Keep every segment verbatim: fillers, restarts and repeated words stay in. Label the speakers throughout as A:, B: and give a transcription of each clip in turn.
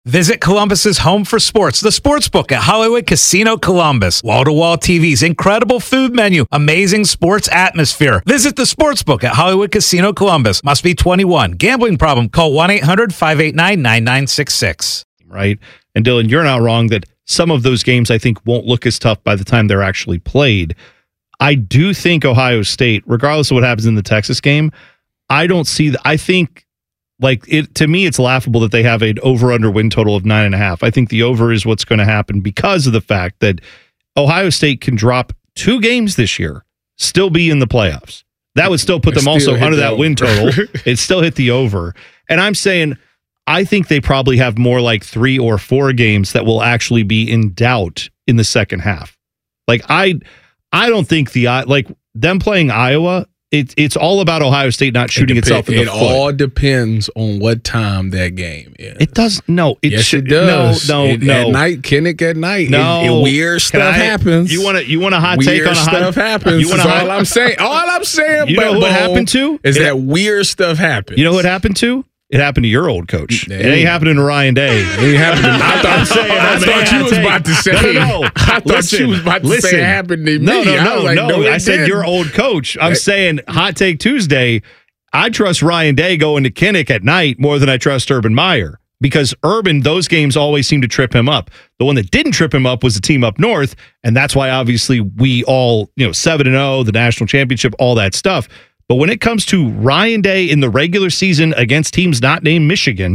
A: Visit Columbus's home for sports, the Sportsbook at Hollywood Casino Columbus. Wall-to-wall T Vs, incredible food menu, amazing sports atmosphere. Visit the Sportsbook at Hollywood Casino Columbus. Must be twenty-one. Gambling problem? Call one eight hundred five eight nine nine nine six six.
B: Right? And Dylan, you're not wrong that some of those games I think won't look as tough by the time they're actually played. I do think Ohio State, regardless of what happens in the Texas game, I don't see that. I think Like it to me, it's laughable that they have an over-under win total of nine and a half. I think the over is what's going to happen because of the fact that Ohio State can drop two games this year, still be in the playoffs. That would still put them also under that win total. It still hit the over. And I'm saying, I think they probably have more like three or four games that will actually be in doubt in the second half. Like I, I don't think the like them playing Iowa. It, it's all about Ohio State not shooting
C: it
B: itself in the
C: it
B: foot.
C: It all depends on what time that game is.
B: It does. No, it
C: yes,
B: should,
C: it does.
B: No, no,
C: it,
B: no.
C: At night, Kinnick at night.
B: No,
C: it, it, weird stuff I, happens.
B: You want to? You want a hot
C: weird
B: take on a hot
C: stuff happens. You want all I'm saying. All I'm saying.
B: You
C: but,
B: know what happened to?
C: Is
B: it,
C: that weird stuff happens?
B: You know what happened to? It happened to your old coach. It ain't happening to Ryan Day.
C: It ain't happening. I thought, saying, I thought you was about to say.
B: No, no, no.
C: I thought
B: listen,
C: you was about to
B: listen.
C: say it happened to me.
B: No, no, no,
C: I
B: no.
C: no,
B: I said
C: didn't.
B: your old coach. I'm
C: that,
B: saying hot take Tuesday. I trust Ryan Day going to Kinnick at night more than I trust Urban Meyer because Urban, those games always seem to trip him up. The one that didn't trip him up was the team up north, and that's why obviously we all, you know, seven and oh, the national championship, all that stuff. But when it comes to Ryan Day in the regular season against teams not named Michigan,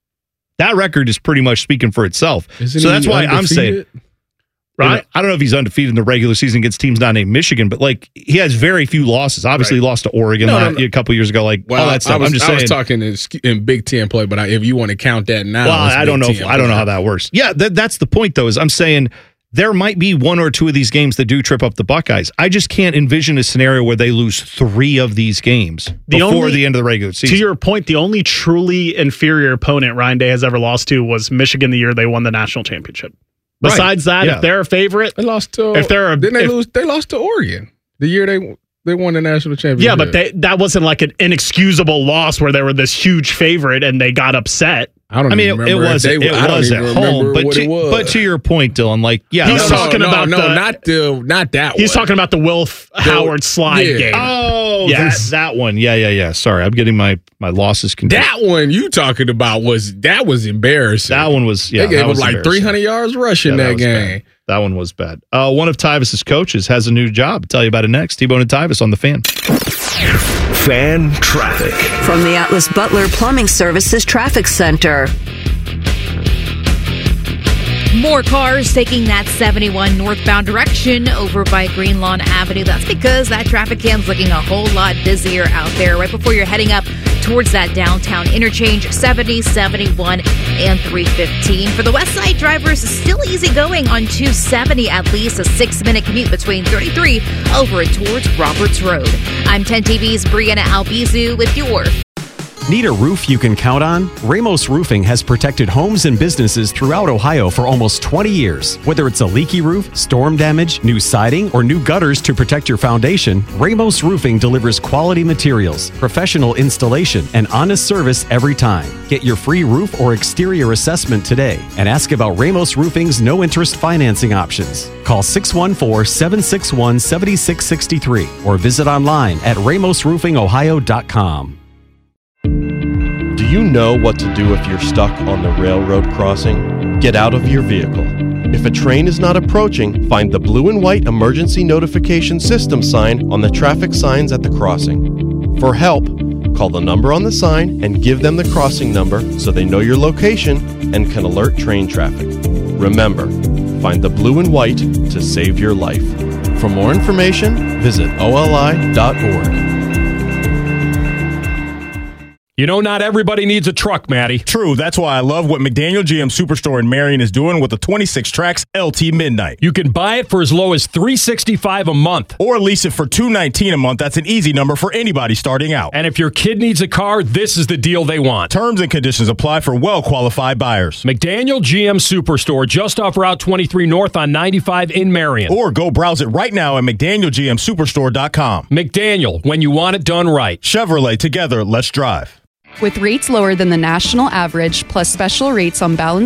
B: that record is pretty much speaking for itself.
C: Isn't
B: so that's why
C: undefeated?
B: I'm saying, right? I don't know if he's undefeated in the regular season against teams not named Michigan, but like he has very few losses. Obviously,
C: right.
B: he lost to Oregon
C: no,
B: last,
C: no, no.
B: a couple years ago. Like
C: well,
B: all that stuff.
C: I was,
B: I'm just
C: I
B: saying.
C: was talking in, in Big Ten play, but I, if you want to count that now,
B: well, I don't know. If, I don't know how that works. Yeah, that, that's the point, though. Is I'm saying there might be one or two of these games that do trip up the Buckeyes. I just can't envision a scenario where they lose three of these games the before only, the end of the regular season.
D: To your point, the only truly inferior opponent Ryan Day has ever lost to was Michigan the year they won the national championship. Besides right. that, yeah. if they're a favorite,
C: they lost to.
D: If they're a,
C: didn't they
D: if,
C: lose? They lost to Oregon the year they they won the national championship.
D: Yeah, but they, that wasn't like an inexcusable loss where they were this huge favorite and they got upset.
C: I don't.
B: I mean,
C: even
B: it, it was
C: they,
B: it
C: I
B: was
C: don't
B: at
C: even
B: home, but
C: what
B: to,
C: it was.
B: but to your point, Dylan, like yeah,
D: he's
C: no,
D: talking
C: no,
D: about
C: no,
D: the,
C: not the not that.
D: He's
C: one.
D: talking about the Will F- the, Howard slide
C: yeah.
D: game.
B: Oh,
D: yes.
B: that that one. Yeah, yeah, yeah. Sorry, I'm getting my my losses confused.
C: That one you talking about was that was embarrassing.
B: That one was yeah.
C: They gave
B: that
C: him
B: was
C: like three hundred yards rushing
B: yeah,
C: that,
B: that
C: game.
B: Bad. That one was bad. Uh, one of Tyvus's coaches has a new job. I'll tell you about it next. T-Bone and Tyvus on the Fan.
E: Fan traffic
F: from the Atlas Butler Plumbing Services Traffic Center.
G: More cars taking that seventy-one northbound direction over by Green Lawn Avenue. That's because that traffic jam's looking a whole lot busier out there right before you're heading up towards that downtown interchange, seventy, seventy-one, and three fifteen. For the west side drivers, still easy going on two seventy, at least a six-minute commute between thirty-three over towards Roberts Road. I'm ten T V's Brianna Albizu with your
H: Need a roof you can count on? Ramos Roofing has protected homes and businesses throughout Ohio for almost twenty years. Whether it's a leaky roof, storm damage, new siding, or new gutters to protect your foundation, Ramos Roofing delivers quality materials, professional installation, and honest service every time. Get your free roof or exterior assessment today and ask about Ramos Roofing's no-interest financing options. Call six one four, seven six one, seven six six three or visit online at ramos roofing ohio dot com.
I: Do you know what to do if you're stuck on the railroad crossing? Get out of your vehicle. If a train is not approaching, find the blue and white emergency notification system sign on the traffic signs at the crossing. For help, call the number on the sign and give them the crossing number so they know your location and can alert train traffic. Remember, find the blue and white to save your life. For more information, visit O L I dot org.
J: You know, not everybody needs a truck, Matty.
K: True. That's why I love what McDaniel G M Superstore in Marion is doing with the twenty-six tracks L T Midnight.
J: You can buy it for as low as three hundred sixty-five dollars a month.
K: Or lease it for two hundred nineteen dollars a month. That's an easy number for anybody starting out.
J: And if your kid needs a car, this is the deal they want.
K: Terms and conditions apply for well-qualified buyers.
J: McDaniel G M Superstore, just off Route twenty-three North on ninety-five in Marion.
K: Or go browse it right now at mcdaniel g m superstore dot com.
J: McDaniel, when you want it done right.
K: Chevrolet, together, let's drive.
L: With rates lower than the national average, plus special rates on balance